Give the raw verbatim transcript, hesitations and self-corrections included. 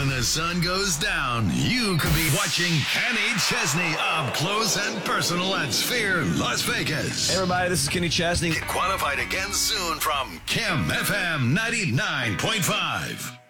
When the sun goes down, you could be watching Kenny Chesney up close and personal at Sphere Las Vegas. Hey everybody, this is Kenny Chesney. Get qualified again soon from Kim F M ninety-nine point five.